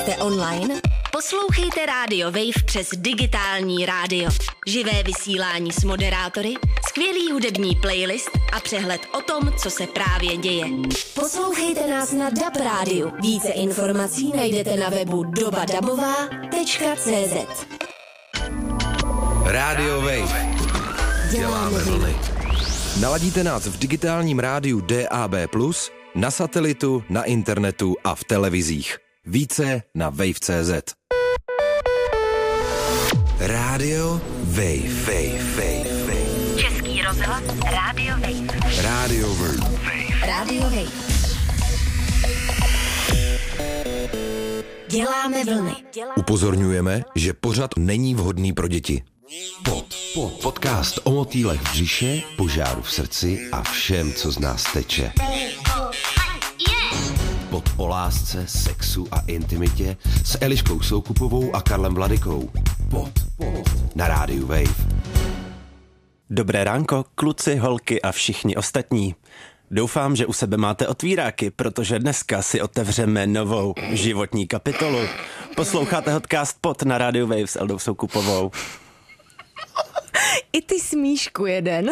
Jste online? Poslouchejte Radio Wave přes digitální rádio. Živé vysílání s moderátory, skvělý hudební playlist a přehled o tom, co se právě děje. Poslouchejte nás na DAB rádiu. Více informací najdete na webu dobadabová.cz. Radio Wave. Děláme vlny. Naladíte nás v digitálním rádiu DAB+, na satelitu, na internetu a v televizích. Více na wave.cz. Radio Wave. Český rozhlas Radio Wave. Radio Wave. Radio Wave. Děláme vlny. Upozorňujeme, že pořad není vhodný pro děti. Podcast o motýlech v břiše, požáru v srdci a všem, co z nás teče. Pod o lásce, sexu a intimitě s Eliškou Soukupovou a Karlem Vladykou. Na rádiu Wave. Dobré ránko, kluci, holky a všichni ostatní. Doufám, že u sebe máte otvíráky, protože dneska si otevřeme novou životní kapitolu. Posloucháte podcast Pod na rádiu Wave s Eldou Soukupovou. I ty smíšku jeden.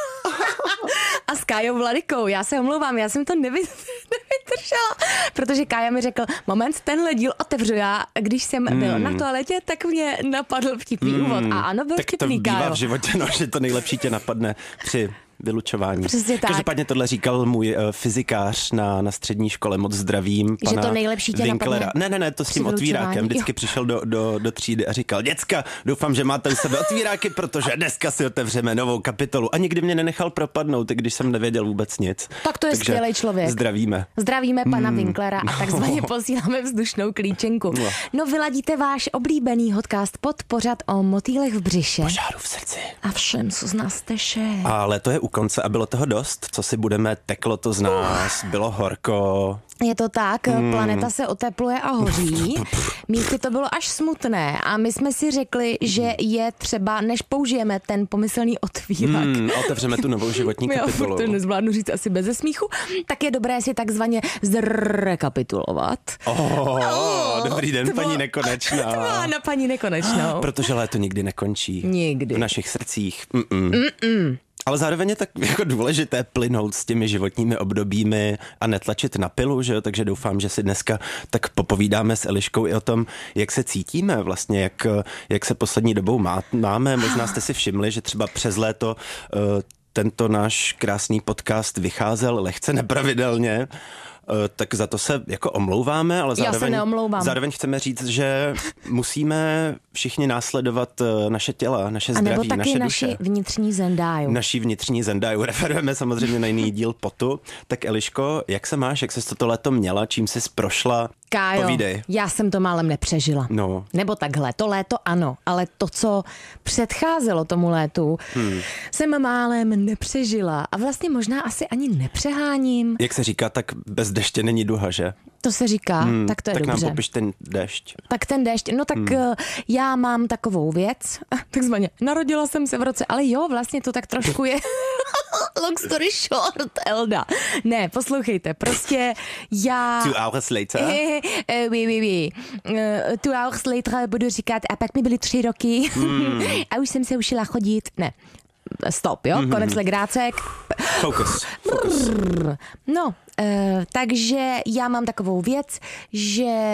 A s Kájou Vladykou. Já se omlouvám, já jsem to nevydržela, protože Kája mi řekl, moment, tenhle díl otevřu já. Když jsem byl na toaletě, tak mě napadl vtipný úvod. A ano, byl vtipný, Kájo. Tak to bývá v životě, no, že to nejlepší tě napadne při vylučování. Přesně tak. Každopádně tohle říkal můj fyzikář na střední škole, moc zdravím, pana že to nejlepší tě Winklera. Ne, to s tím otvírákem. Vždycky přišel do třídy a říkal, děcka, doufám, že máte u sebe otvíráky, protože dneska si otevřeme novou kapitolu. A nikdy mě nenechal propadnout, i když jsem nevěděl vůbec nic. Tak to je skvělý člověk. Zdravíme. Zdravíme pana Winklera a takzvaně posíláme vzdušnou klíčenku. No, vyladíte váš oblíbený podcast Pod, pořad o motýlech v břiše. Požáru v srdci. A všem, co z nás teče. Ale to je u konce a bylo toho dost, co si budeme, teklo to z nás, bylo horko. Je to tak, planeta se otepluje a hoří. Místy to bylo až smutné a my jsme si řekli, že je třeba, než použijeme ten pomyslný otvírák. Otevřeme tu novou životní kapitolu. To nezvládnu říct asi beze smíchu. Tak je dobré si takzvaně zrekapitulovat. Dobrý den, paní Nekonečná. To byla na paní Nekonečnou. Protože léto nikdy nekončí. Nikdy. V našich srdcích. Ale zároveň je tak jako důležité plynout s těmi životními obdobími a netlačit na pilu, že jo? Takže doufám, že si dneska tak popovídáme s Eliškou i o tom, jak se cítíme vlastně, jak se poslední dobou máme. Možná jste si všimli, že třeba přes léto tento náš krásný podcast vycházel lehce nepravidelně. Tak za to se jako omlouváme, ale zároveň chceme říct, že musíme všichni následovat naše těla, naše zdraví, naše duše. A nebo taky naši vnitřní Zendáju. Naší vnitřní Zendáju. Referujeme samozřejmě na jiný díl Potu. Tak Eliško, jak se máš, jak jsi to léto měla, čím jsi prošla? Kájo, povídej. Já jsem to málem nepřežila. No. Nebo takhle, to léto ano, ale to, co předcházelo tomu létu, jsem málem nepřežila. A vlastně možná asi ani nepřeháním. Jak se říká, tak bez deště není duha, že? To se říká, tak to je tak dobře. Tak nám popiš ten déšť. Tak ten déšť, no tak já mám takovou věc, takzvaně narodila jsem se v roce, ale jo, vlastně to tak trošku je long story short, Elda. Ne, poslouchejte, prostě já... 2 hours later? Oui. 2 hours later budu říkat, a pak mi byly 3 roky a už jsem se učila chodit. Ne. Stop, jo? Konec legrácek. Focus. No, takže já mám takovou věc, že